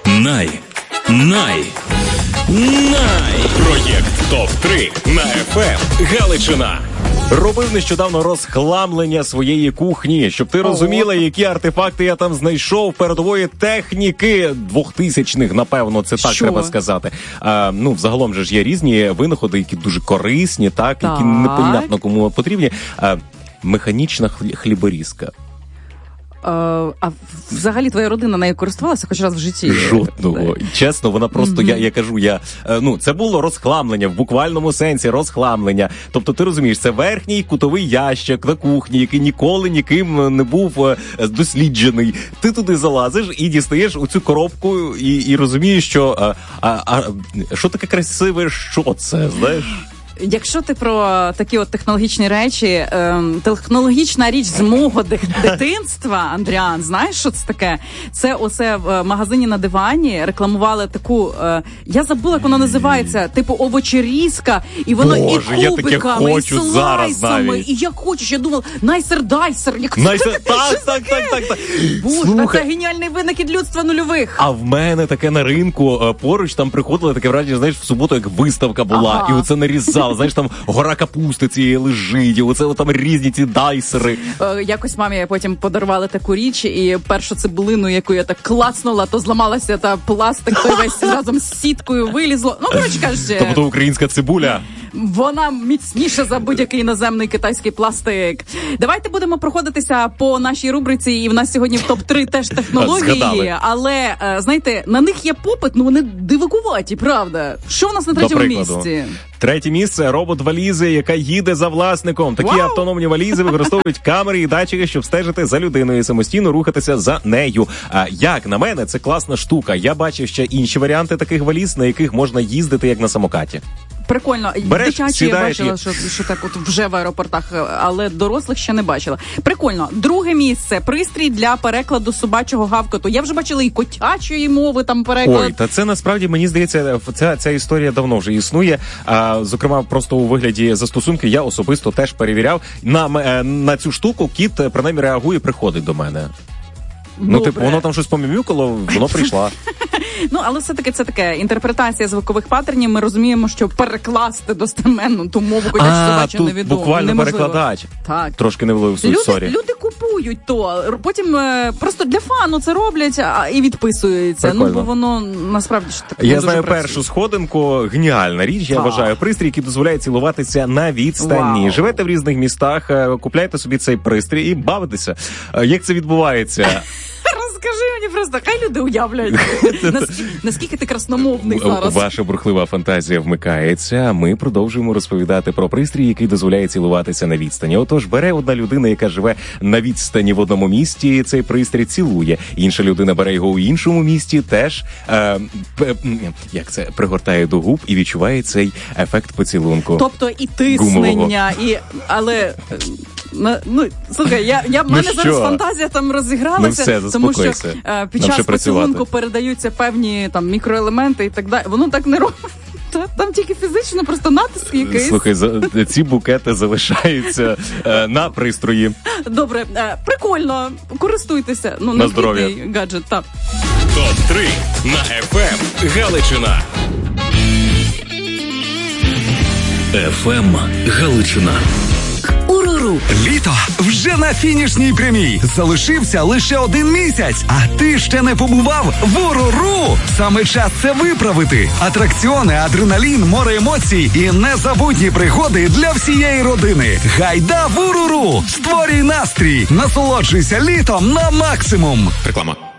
Най. Проєкт ТОП-3 на ФМ Галичина. Робив нещодавно розхламлення своєї кухні, щоб ти розуміла, які артефакти я там знайшов непередової техніки 2000-х, напевно, це так треба сказати. Взагалом же ж є різні винаходи, які дуже корисні, так. Які непонятно кому потрібні. Механічна хліборізка. А взагалі твоя родина нею користувалася хоч раз в житті? Жодного. Чесно, вона просто, я кажу, це було розхламлення, в буквальному сенсі розхламлення. Тобто, ти розумієш, це верхній кутовий ящик на кухні, який ніколи ніким не був досліджений. Ти туди залазиш і дістаєш оцю коробку і розумієш, що що таке красиве, що це, знаєш? Якщо ти про такі от технологічні речі, технологічна річ з мого дитинства, Андріан, знаєш, що це таке? Це оце в магазині на дивані рекламували таку, я забула, як вона називається, типу овочерізка, і воно і кубиками, і слайсами, і як хочеш, я думала, найсер-дайсер, як це так. Боже, це геніальний винахід людства нульових. А в мене таке на ринку, поруч там приходили, таке враження, знаєш, в суботу як виставка була, і оце нарізали. Знаєш, там гора капусти цієї лежить, оце там різні ці дайсери. Якось мамі потім подарували таку річ, і першу цибулину, яку я так клацнула, то зламалася та пластик, той весь разом з сіткою вилізло. Ну, коротше кажучи... Тобто українська цибуля... Вона міцніша за будь-який іноземний китайський пластик. Давайте будемо проходитися по нашій рубриці, і в нас сьогодні в топ-3 теж технології. Але, знаєте, на них є попит, вони дивакуваті, правда? Що у нас на третьому місці? Третє місце – робот-валізи, яка їде за власником. Такі автономні валізи використовують камери і датчики, щоб стежити за людиною і самостійно рухатися за нею. Як на мене, це класна штука. Я бачив ще інші варіанти таких валіз, на яких можна їздити як на самокаті. Прикольно. Дитячі я бачила, що так от вже в аеропортах, але дорослих ще не бачила. Прикольно. Друге місце – пристрій для перекладу собачого гавкоту. Я вже бачила і котячої мови там переклад. Ой, та це насправді, мені здається, ця історія давно вже існує. Зокрема, просто у вигляді застосунки я особисто теж перевіряв. На цю штуку кіт, принаймні, реагує, приходить до мене. Воно там щось помімюкало, воно прийшла. Але все-таки це таке інтерпретація звукових паттернів. Ми розуміємо, що перекласти достеменно ту мову котячу собачу невідомо. Буквально перекладач. Так. Трошки не вловив суть, сорі. Люди купують то, потім просто для фану це роблять і відписуються. Прикольно. Бо воно насправді ж таке. Я знаю першу сходинку, геніальна річ, я вважаю. Пристрій, який дозволяє цілуватися на відстані. Вау. Живете в різних містах, купляйте собі цей пристрій і бавитеся. Як це відбувається? Розкажи мені просто, хай люди уявляють, наскільки ти красномовний зараз. Ваша бурхлива фантазія вмикається, ми продовжуємо розповідати про пристрій, який дозволяє цілуватися на відстані. Отож, бере одна людина, яка живе на відстані в одному місті, цей пристрій цілує. Інша людина бере його у іншому місті, теж пригортає до губ і відчуває цей ефект поцілунку. Тобто і тиснення, але... слухай, в мене зараз фантазія там розігралася, тому що під час поцілунку передаються певні там мікроелементи і так далі. Воно так не робить. Там тільки фізично, просто натиск якийсь. Слухай, ці букети залишаються на пристрої. Добре, прикольно, користуйтеся. На здоров'я. Гаджет, так. ТОП-3 на ФМ Галичина. ФМ Галичина. Уруру. Літо вже на фінішній прямій. Залишився лише 1 місяць, а ти ще не побував в Уруру. Саме час це виправити. Атракціони, адреналін, море емоцій і незабутні пригоди для всієї родини. Гайда в Уруру. Створюй настрій. Насолоджуйся літом на максимум. Реклама.